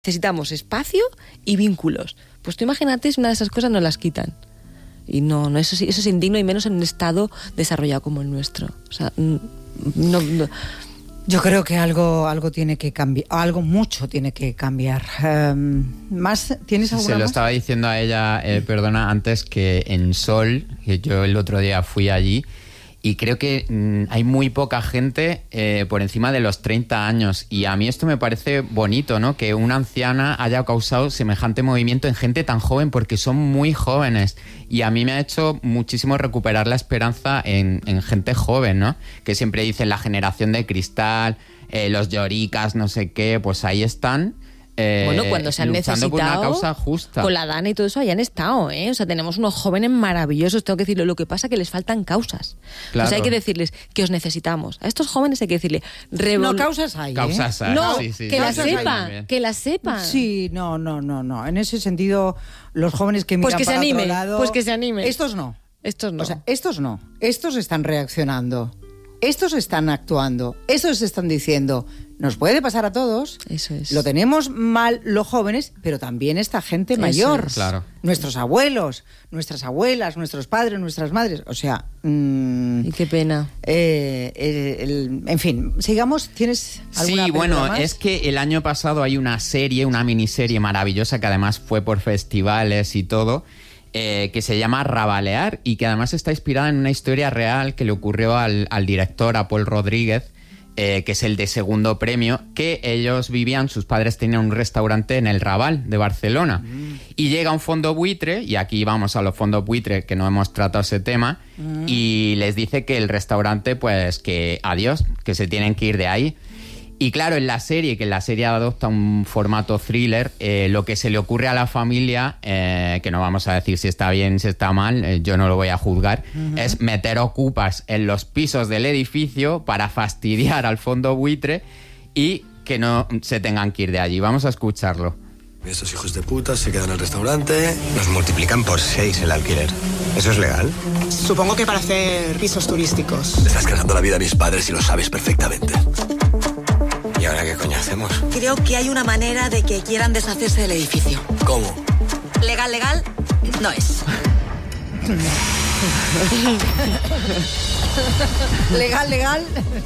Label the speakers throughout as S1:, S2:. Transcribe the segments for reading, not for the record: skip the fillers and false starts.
S1: necesitamos espacio y vínculos. Pues tú imagínate si una de esas cosas nos las quitan. Y no, eso es indigno, y menos en un estado desarrollado como el nuestro. O sea, no.
S2: Yo creo que algo tiene que cambiar, algo mucho tiene que cambiar. ¿Más? ¿Tienes alguna
S3: Se lo
S2: más?
S3: estaba diciendo a ella, perdona, antes, que en Sol, que yo el otro día fui allí, y creo que hay muy poca gente por encima de los 30 años. Y a mí esto me parece bonito, ¿no? Que una anciana haya causado semejante movimiento en gente tan joven, porque son muy jóvenes. Y a mí me ha hecho muchísimo recuperar la esperanza en gente joven, ¿no? Que siempre dicen la generación de cristal, los lloricas, no sé qué, pues ahí están.
S1: Bueno, cuando se han
S3: luchando
S1: necesitado,
S3: por una causa justa.
S1: con la Dana y todo eso, ahí han estado, ¿eh? O sea, tenemos unos jóvenes maravillosos, tengo que decirlo. Lo que pasa es que les faltan causas.
S3: Claro.
S1: O sea, hay que decirles que os necesitamos. A estos jóvenes hay que decirle...
S2: No, causas hay,
S3: Causas hay,
S1: No,
S3: sí.
S1: que las
S2: Causas hay
S1: sepan,
S3: también.
S1: que las sepan.
S2: Sí, no. En ese sentido, los jóvenes que miran
S1: Pues que se
S2: para
S1: anime,
S2: otro lado...
S1: pues que se anime.
S2: Estos no.
S1: Estos no.
S2: O sea, estos no. Estos están reaccionando. Estos están actuando. Estos están diciendo... Nos puede pasar a todos.
S1: Eso es.
S2: Lo tenemos mal los jóvenes, pero también esta gente mayor.
S1: es.
S3: Claro.
S2: Nuestros abuelos, nuestras abuelas, nuestros padres, nuestras madres. O sea...
S1: Y qué pena.
S2: en fin, sigamos. ¿Tienes alguna
S3: Sí,
S2: película
S3: bueno,
S2: más?
S3: es que el año pasado hay una miniserie maravillosa que además fue por festivales y todo, que se llama Rabalear, y que además está inspirada en una historia real que le ocurrió al director, a Paul Rodríguez, que es el de Segundo Premio, que ellos vivían, sus padres tenían un restaurante en el Raval de Barcelona, y llega un fondo buitre, y aquí vamos a los fondos buitre, que no hemos tratado ese tema, y les dice que el restaurante, pues que adiós, que se tienen que ir de ahí. Y claro, que en la serie adopta un formato thriller, lo que se le ocurre a la familia, que no vamos a decir si está bien, si está mal, yo no lo voy a juzgar, es meter ocupas en los pisos del edificio para fastidiar al fondo buitre y que no se tengan que ir de allí. Vamos a escucharlo.
S4: Estos hijos de puta se quedan en el restaurante.
S5: Nos multiplican por 6 el alquiler. ¿Eso es legal?
S6: Supongo que para hacer pisos turísticos.
S4: Le estás cagando la vida a mis padres y lo sabes perfectamente.
S5: ¿Y ahora qué coño hacemos?
S6: Creo que hay una manera de que quieran deshacerse del edificio.
S4: ¿Cómo?
S6: Legal, no es.
S2: Legal.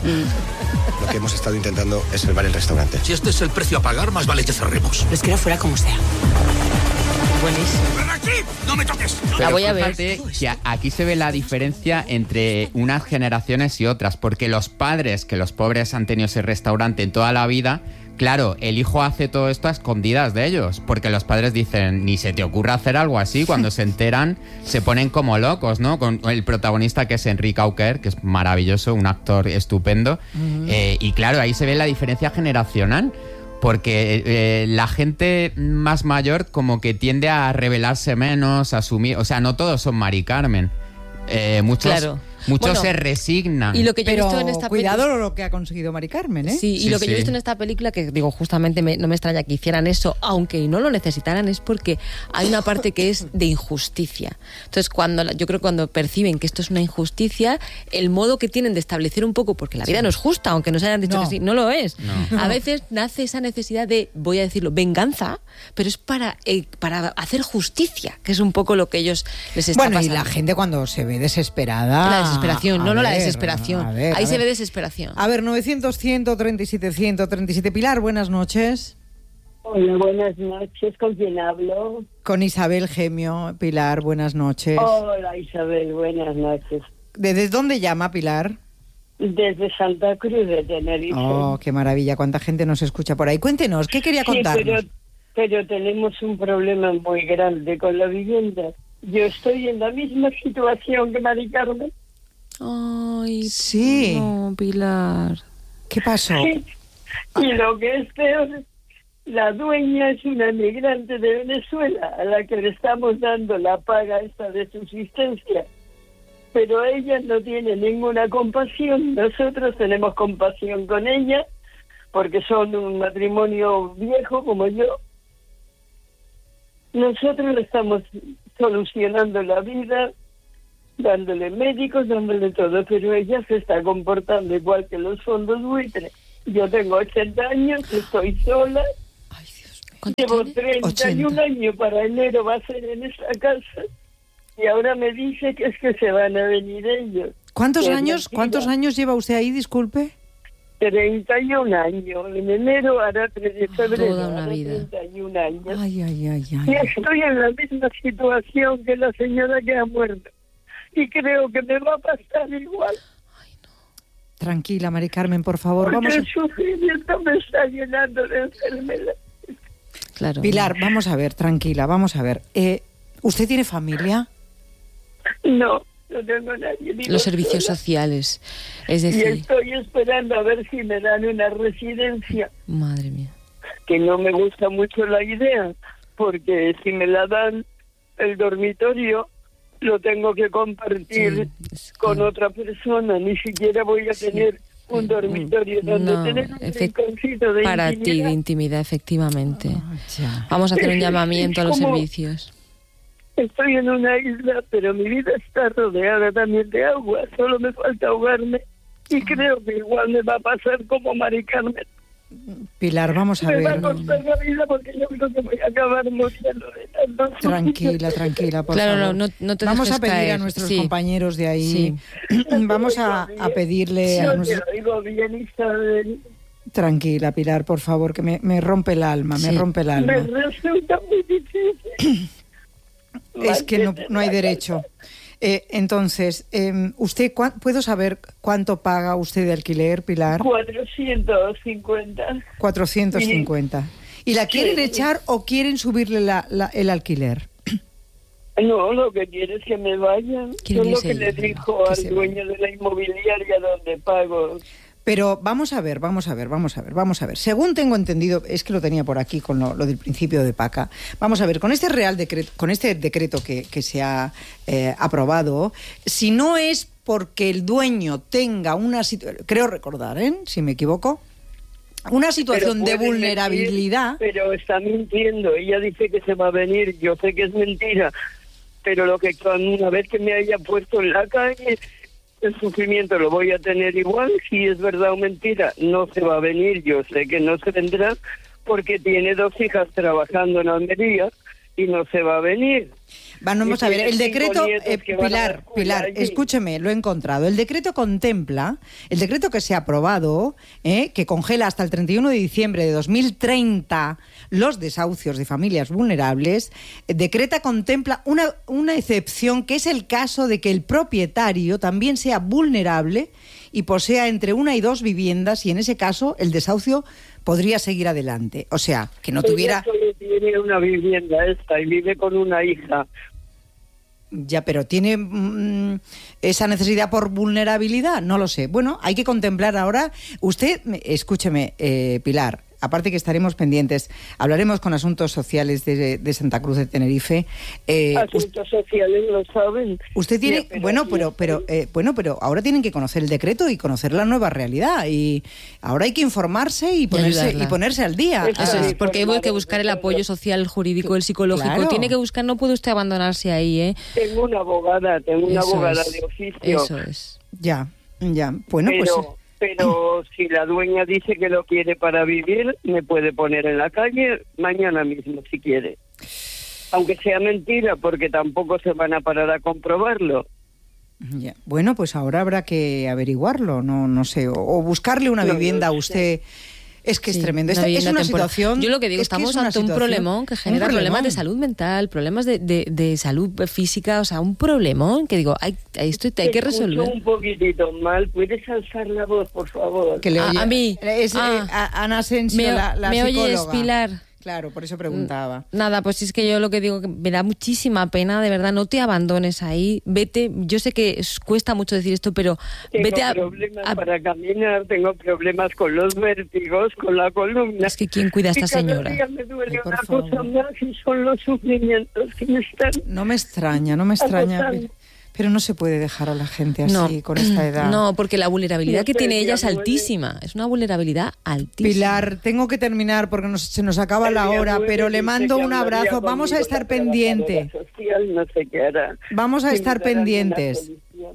S5: Lo que hemos estado intentando es salvar el restaurante.
S4: Si este es el precio a pagar, más vale que cerremos.
S6: Les quiero fuera como sea.
S1: Buenísimo.
S4: ¡Ven aquí! ¡No me toques!
S1: La voy a ver.
S3: Fíjate que aquí se ve la diferencia entre unas generaciones y otras, porque los padres, que los pobres han tenido ese restaurante en toda la vida, claro, el hijo hace todo esto a escondidas de ellos, porque los padres dicen, ni se te ocurra hacer algo así, cuando se enteran se ponen como locos, ¿no? Con el protagonista, que es Enrique Auquer, que es maravilloso, un actor estupendo, y claro, ahí se ve la diferencia generacional, porque la gente más mayor como que tiende a rebelarse menos, a asumir, o sea, no todos son Mari Carmen, muchos...
S1: Claro.
S3: Muchos
S1: Bueno,
S3: se resignan.
S1: Y lo que yo he
S2: Pero
S1: visto en esta
S2: cuidado lo que ha conseguido Mari Carmen, ¿eh?
S1: Sí, y
S3: Sí,
S1: lo que yo he
S3: sí.
S1: visto en esta película, que digo, justamente no me extraña que hicieran eso, aunque no lo necesitaran, es porque hay una parte que es de injusticia. Entonces, yo creo que cuando perciben que esto es una injusticia, el modo que tienen de establecer un poco, porque la vida no es justa, aunque nos hayan dicho
S2: No.
S1: que sí, no lo es.
S3: No.
S1: A veces nace esa necesidad de, voy a decirlo, venganza, pero es para hacer justicia, que es un poco lo que ellos les está
S2: Bueno,
S1: pasando.
S2: y la gente cuando se ve desesperada...
S1: La desesperación,
S2: A
S1: no la
S2: ver,
S1: desesperación.
S2: a ver,
S1: Ahí
S2: a
S1: se
S2: ver.
S1: ve desesperación.
S2: A ver, 900-137-137. Pilar, buenas noches.
S7: Hola, buenas noches. ¿Con quién hablo?
S2: Con Isabel Gemio. Pilar, buenas noches.
S7: Hola, Isabel. Buenas noches.
S2: ¿Desde dónde llama, Pilar?
S7: Desde Santa Cruz de Tenerife.
S2: Oh, qué maravilla, cuánta gente nos escucha por ahí. Cuéntenos, ¿qué quería
S7: Sí,
S2: contarnos?
S7: pero tenemos un problema muy grande con la vivienda. Yo estoy en la misma situación que Mari Carmen.
S1: Ay,
S2: Sí.
S1: no, Pilar.
S2: ¿Qué pasó?
S7: Sí. Y lo que es peor, la dueña es una migrante de Venezuela a la que le estamos dando la paga esta de subsistencia. Pero ella no tiene ninguna compasión. Nosotros tenemos compasión con ella porque son un matrimonio viejo como yo. Nosotros le estamos solucionando la vida, dándole médicos, dándole todo, pero ella se está comportando igual que los fondos buitre. Yo tengo 80 años, estoy sola. Llevo
S1: tiene?
S7: 31
S2: 80.
S7: años, para enero va a ser en esta casa. Y ahora me dice que es que se van a venir ellos.
S2: ¿Cuántos
S7: Que es
S2: años,
S7: mentira.
S2: cuántos años lleva usted ahí, disculpe?
S7: 31 años. En enero hará 3 de febrero.
S1: Toda una
S7: hará
S1: vida.
S7: 31 años.
S2: Ay, ay, ay,
S7: Y
S2: ay.
S7: estoy en la misma situación que la señora que ha muerto. Y creo que me va a pasar igual.
S2: Tranquila, Mari Carmen, por favor.
S7: Porque
S2: Vamos a...
S7: el sufrimiento me está llenando de enfermedad.
S1: Claro.
S2: Pilar, vamos a ver, tranquila, vamos a ver. ¿Usted tiene familia?
S7: No tengo nadie. Vivo
S1: Los servicios
S7: sola.
S1: sociales. Es
S7: Y
S1: decir,
S7: estoy esperando a ver si me dan una residencia.
S1: madre mía.
S7: Que no me gusta mucho la idea. Porque si me la dan, el dormitorio lo tengo que compartir
S1: Sí, es
S7: con
S1: claro.
S7: otra persona. Ni siquiera voy a tener un dormitorio donde
S1: No,
S7: tener un
S1: efect-
S7: rinconcito de
S1: para ti
S7: intimidad.
S1: de intimidad, efectivamente.
S2: Ya.
S1: Vamos a hacer un llamamiento a los
S7: Como-
S1: servicios.
S7: Estoy en una isla, pero mi vida está rodeada también de agua. Solo me falta ahogarme. Y creo que igual me va a pasar como Mari Carmen.
S2: Pilar, vamos a
S7: Me va a
S2: ver.
S7: costar la vida porque yo creo que voy a acabar muriendo de tanto
S2: Tranquila, tranquila, por
S1: Claro,
S2: favor.
S1: no te
S2: Vamos
S1: dejes
S2: a pedir
S1: caer.
S2: a nuestros
S1: Sí.
S2: compañeros de ahí. Vamos a pedirle a
S7: Yo te
S2: nuestros...
S7: lo digo bien, Isabel.
S2: Tranquila, Pilar, por favor, que me rompe el alma, me
S1: Sí.
S2: rompe el
S7: Me
S2: alma.
S7: resulta muy difícil.
S2: Es que no hay derecho. Entonces, ¿usted puedo saber cuánto paga usted de alquiler, Pilar?
S7: 450.
S2: 450. ¿Y la quieren
S7: Sí.
S2: echar o quieren subirle el alquiler?
S7: No, lo que quiere es que me vayan.
S1: Quieren
S7: Yo lo
S1: irse
S7: que le
S1: ellos,
S7: dijo
S2: que
S7: al
S2: se
S7: dueño de la inmobiliaria donde pago.
S2: Pero vamos a ver. Según tengo entendido, es que lo tenía por aquí con lo del principio de PACA. Vamos a ver, con este decreto que se ha aprobado, si no es porque el dueño tenga una situación, creo recordar, si me equivoco, una situación
S7: Pero
S2: de
S7: puede
S2: vulnerabilidad.
S7: mentir, pero está mintiendo. Ella dice que se va a venir. Yo sé que es mentira. Pero lo que una vez que me haya puesto en la calle, el sufrimiento lo voy a tener igual. Si es verdad o mentira, no se va a venir. Yo sé que no se vendrá porque tiene 2 hijas trabajando en Almería y no se va a venir.
S2: Vamos
S7: Y
S2: a ver,
S7: tiene
S2: el
S7: 5
S2: decreto,
S7: nietos que van a la escuela
S2: Pilar,
S7: allí.
S2: escúcheme, lo he encontrado. El decreto contempla, el decreto que se ha aprobado, que congela hasta el 31 de diciembre de 2030 los desahucios de familias vulnerables, contempla una excepción que es el caso de que el propietario también sea vulnerable y posea entre 1 y 2 viviendas y en ese caso el desahucio podría seguir adelante. O sea, que no tuviera...
S7: Ella solo tiene una vivienda y vive con una hija.
S2: Ya, pero ¿tiene esa necesidad por vulnerabilidad? No lo sé. Bueno, hay que contemplar ahora... Usted, escúcheme, Pilar, aparte que estaremos pendientes, hablaremos con Asuntos Sociales de Santa Cruz de Tenerife.
S7: Asuntos sociales lo saben.
S2: Usted tiene...
S7: Sí, pero
S2: Bueno, pero ahora tienen que conocer el decreto y conocer la nueva realidad. Y ahora hay que informarse y
S1: ayudarla.
S2: ponerse al día.
S7: Eso
S1: Eso
S7: Ah,
S1: es, porque hay que
S7: informado,
S1: buscar el
S7: claro.
S1: apoyo social, el jurídico, el psicológico.
S2: Claro.
S1: Tiene que buscar, no puede usted abandonarse ahí, ¿eh?
S7: Tengo una abogada
S1: Eso es,
S7: de oficio.
S1: Eso es.
S2: Ya. Bueno,
S7: pero si la dueña dice que lo quiere para vivir, me puede poner en la calle mañana mismo si quiere. Aunque sea mentira, porque tampoco se van a parar a comprobarlo.
S2: Ya. Bueno, pues ahora habrá que averiguarlo, no sé, o buscarle una
S7: No,
S2: vivienda a
S7: no
S2: usted. Es que es
S1: Sí,
S2: tremendo.
S1: una
S2: Es
S1: vivienda
S2: una
S1: temporal.
S2: situación...
S1: Yo lo que digo,
S2: es
S1: estamos
S2: es una
S1: ante un
S2: situación-
S1: problemón que genera
S2: un
S1: problemas de
S2: problemón.
S1: salud mental, problemas de salud física, o sea, un problemón que digo, esto hay que
S7: Te escucho
S1: resolver.
S7: un poquitito mal. ¿Puedes alzar la voz, por favor?
S2: Que le
S1: Ah,
S2: oye.
S1: a mí.
S2: Es Ana Asensio,
S1: ¿Me,
S2: la
S1: me oyes,
S2: psicóloga.
S1: Pilar?
S2: Claro, por eso preguntaba.
S1: Nada, pues es que yo lo que digo, que me da muchísima pena, de verdad, no te abandones ahí, vete, yo sé que cuesta mucho decir esto, pero
S7: Tengo
S1: vete
S7: problemas para caminar, tengo problemas con los vértigos, con la columna.
S1: Es que ¿quién cuida a esta
S7: Y cada
S1: señora?
S7: día me duele
S2: Ay, por
S7: una
S2: favor.
S7: cosa más y son los sufrimientos que me están...
S2: No me extraña,
S7: Agotando.
S2: pero no se puede dejar a la gente así
S1: No,
S2: con esta edad.
S1: no, porque la vulnerabilidad
S7: No
S1: que
S7: sé,
S1: tiene ella
S7: ya
S1: es
S7: duele.
S1: altísima, es una vulnerabilidad altísima.
S2: Pilar, tengo que terminar porque se nos acaba la
S7: El día
S2: hora,
S7: 9
S2: pero le
S7: dice
S2: mando
S7: que
S2: un
S7: hablaría
S2: abrazo. Vamos a
S7: conmigo
S2: estar
S7: la trabajadora
S2: pendiente.
S7: social, no sé qué hará.
S2: Vamos a
S7: Si me
S2: estar
S7: darán una
S2: pendientes.
S7: solución.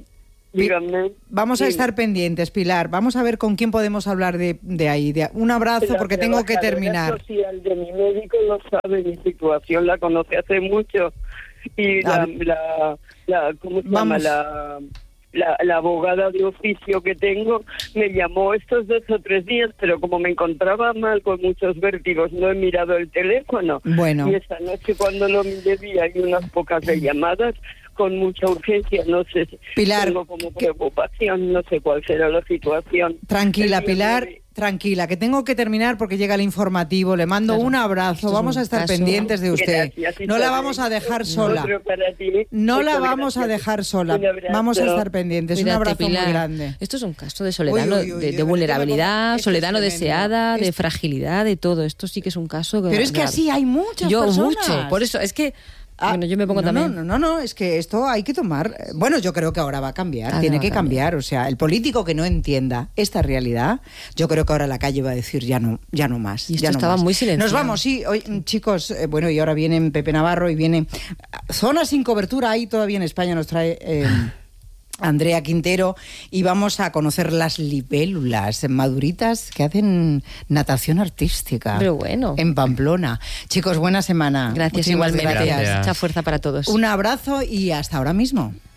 S7: Dígame.
S2: Vamos a estar pendientes, Pilar. Vamos a ver con quién podemos hablar de ahí. Un abrazo, porque tengo que terminar.
S7: La social de mi médico lo sabe, mi situación la conoce hace mucho. Y ¿cómo se llama? La abogada de oficio que tengo me llamó estos 2 o 3 días, pero como me encontraba mal con muchos vértigos, no he mirado el teléfono.
S2: Bueno.
S7: Y esta noche cuando lo miré vi hay unas pocas de llamadas con mucha urgencia, no sé,
S2: Pilar,
S7: tengo como preocupación, no sé cuál será la situación.
S2: Tranquila, Pilar, tranquila, que tengo que terminar porque llega el informativo. Le mando un abrazo, vamos a estar pendientes de usted.
S7: Gracias,
S2: no la vamos a dejar sola. No la vamos a dejar sola. Vamos a estar pendientes.
S1: Cuídate,
S2: un abrazo
S1: Pilar.
S2: muy grande.
S1: Esto es un caso de soledad, de vulnerabilidad, soledad no deseada, de fragilidad, de todo. Esto sí que es un caso...
S2: Pero es que así hay muchas personas.
S1: Mucho, por eso, es que... bueno, yo me pongo también.
S2: No, es que esto hay que tomar. Bueno, yo creo que ahora va a cambiar, tiene que cambiar. O sea, el político que no entienda esta realidad, yo creo que ahora la calle va a decir ya no más.
S1: Y esto
S2: ya no
S1: estaba
S2: más.
S1: muy silenciado.
S2: Nos vamos, sí, hoy, chicos, bueno, y ahora viene Pepe Navarro y viene Zonas sin cobertura, ahí todavía en España nos trae... Andrea Quintero, y vamos a conocer las libélulas maduritas que hacen natación artística.
S1: Pero bueno.
S2: En Pamplona. Chicos, buena semana.
S1: Gracias,
S2: Muchísimas
S1: igualmente.
S2: gracias.
S1: Mucha fuerza para todos.
S2: Un abrazo y hasta ahora mismo.